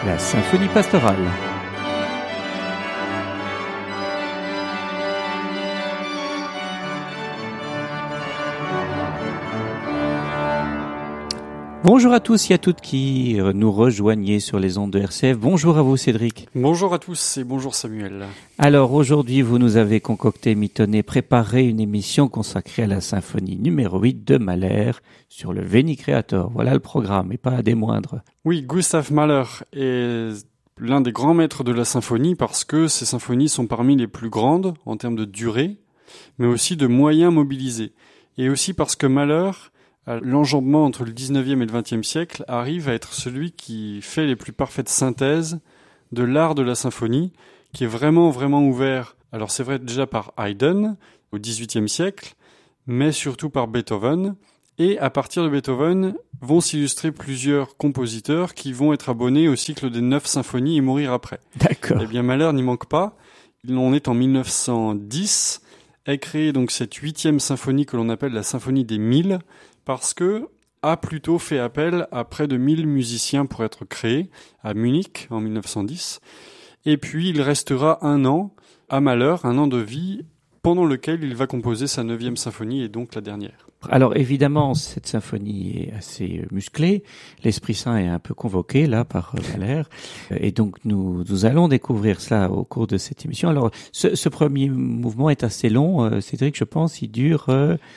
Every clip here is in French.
La symphonie pastorale. Bonjour à tous et à toutes qui nous rejoignez sur les ondes de RCF. Bonjour à vous Cédric. Bonjour à tous et bonjour Samuel. Alors aujourd'hui vous nous avez concocté, mitonné, préparé une émission consacrée à la symphonie numéro 8 de Mahler sur le Veni Creator. Voilà le programme et pas des moindres. Oui, Gustav Mahler est l'un des grands maîtres de la symphonie parce que ses symphonies sont parmi les plus grandes en termes de durée, mais aussi de moyens mobilisés. Et aussi parce que Mahler, à l'enjambement entre le 19e et le 20e siècle, arrive à être celui qui fait les plus parfaites synthèses de l'art de la symphonie, qui est vraiment ouvert. Alors c'est vrai déjà par Haydn au 18e siècle, mais surtout par Beethoven. Et à partir de Beethoven vont s'illustrer plusieurs compositeurs qui vont être abonnés au cycle des 9 symphonies et mourir après. D'accord. Eh bien Mahler n'y manque pas. Il en est en 1910, est créée donc cette 8e symphonie que l'on appelle la symphonie des 1000, parce que a plutôt fait appel à près de 1000 musiciens pour être créés à Munich en 1910. Et puis il restera un an à Mahler, un an de vie, pendant lequel il va composer sa 9e symphonie et donc la dernière. Alors évidemment, cette symphonie est assez musclée. L'Esprit Saint est un peu convoqué là par Mahler, et donc nous allons découvrir cela au cours de cette émission. Alors ce premier mouvement est assez long, Cédric, je pense, il dure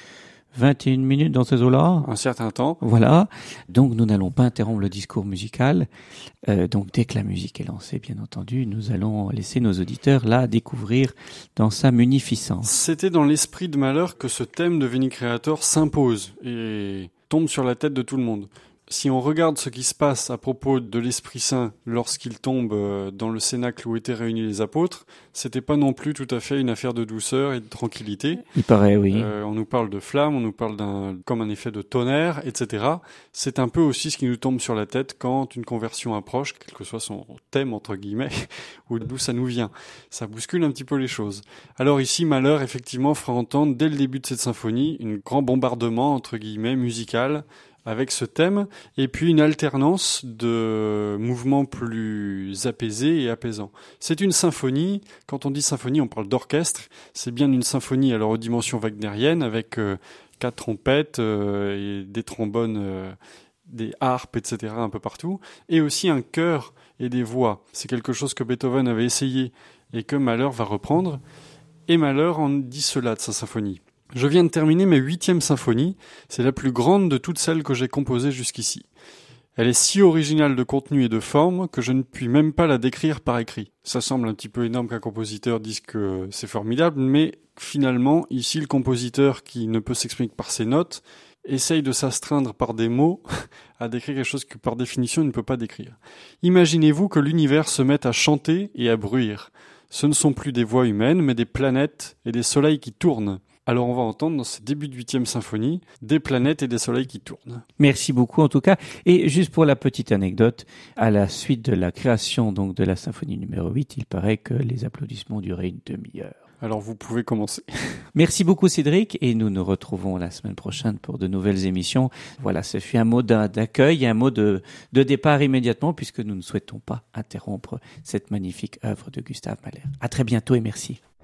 21 minutes dans ces eaux-là. Un certain temps. Voilà. Donc, nous n'allons pas interrompre le discours musical. Donc, dès que la musique est lancée, bien entendu, nous allons laisser nos auditeurs là découvrir dans sa munificence. C'était dans l'esprit de Mahler que ce thème de Veni Creator s'impose et tombe sur la tête de tout le monde. Si on regarde ce qui se passe à propos de l'Esprit Saint lorsqu'il tombe dans le cénacle où étaient réunis les apôtres, c'était pas non plus tout à fait une affaire de douceur et de tranquillité. Il paraît, oui. On nous parle de flammes, on nous parle comme un effet de tonnerre, etc. C'est un peu aussi ce qui nous tombe sur la tête quand une conversion approche, quel que soit son thème, entre guillemets, ou d'où ça nous vient. Ça bouscule un petit peu les choses. Alors ici, Mahler, effectivement, fera entendre, dès le début de cette symphonie, un grand bombardement, entre guillemets, musical, avec ce thème, et puis une alternance de mouvements plus apaisés et apaisants. C'est une symphonie. Quand on dit symphonie, on parle d'orchestre. C'est bien une symphonie alors aux dimensions wagnériennes, avec 4 trompettes et des trombones, des harpes, etc. un peu partout, et aussi un chœur et des voix. C'est quelque chose que Beethoven avait essayé et que Mahler va reprendre. Et Mahler en dit cela de sa symphonie. Je viens de terminer ma 8e symphonie, c'est la plus grande de toutes celles que j'ai composées jusqu'ici. Elle est si originale de contenu et de forme que je ne puis même pas la décrire par écrit. Ça semble un petit peu énorme qu'un compositeur dise que c'est formidable, mais finalement, ici, le compositeur qui ne peut s'exprimer que par ses notes essaye de s'astreindre par des mots à décrire quelque chose que par définition il ne peut pas décrire. Imaginez-vous que l'univers se mette à chanter et à bruire. Ce ne sont plus des voix humaines, mais des planètes et des soleils qui tournent. Alors on va entendre dans ce début de 8e symphonie des planètes et des soleils qui tournent. Merci beaucoup en tout cas. Et juste pour la petite anecdote, à la suite de la création donc de la symphonie numéro 8, il paraît que les applaudissements duraient une demi-heure. Alors vous pouvez commencer. Merci beaucoup Cédric, et nous nous retrouvons la semaine prochaine pour de nouvelles émissions. Voilà, ce fut un mot d'accueil et un mot de départ immédiatement, puisque nous ne souhaitons pas interrompre cette magnifique œuvre de Gustav Mahler. À très bientôt et merci.